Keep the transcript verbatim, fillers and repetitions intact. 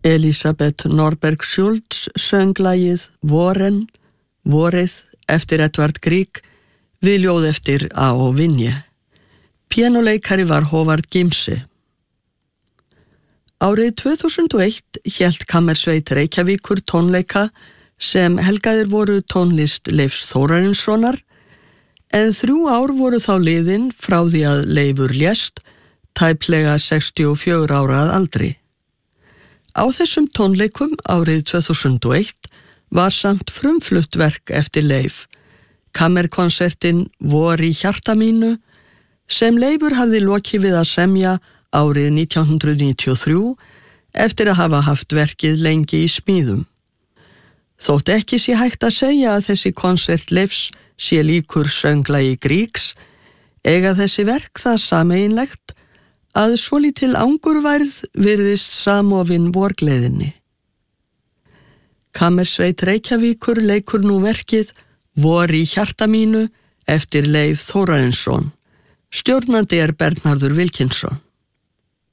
Elisabeth Norberg Schultz söng lagið Voren, vorið eftir Edvard Grieg við ljóð eftir A. O. Vinje. Píanóleikari var Håvard Gimse. Árið tvö þúsund og eitt hélt Kammersveit Reykjavíkur tónleika sem helgaðir voru tónlist Leifs Þórarinssonar, en þrjú ár voru þá liðin frá því að Leifur lést, tæplega sextíu og fjögurra ára að aldri. Á þessum tónleikum árið tvö þúsund og eitt var samt frumflutt verk eftir Leif, kammerkonsertin Vor í hjarta mínu, sem Leifur hafði lokið við að semja árið nítján hundrað níutíu og þrjú eftir að hafa haft verkið lengi í smíðum. Þótt ekki sé hægt að segja að þessi konsert Leifs sé líkur sönglagi Griegs, eiga þessi verk það sameiginlegt að svolítil angurværð virðist samofin vorgleðinni. Kammersveit Reykjavíkur leikur nú verkið Vor í hjarta mínu eftir Leif Þórarinsson. Stjórnandi er Bernharður Wilkinsson.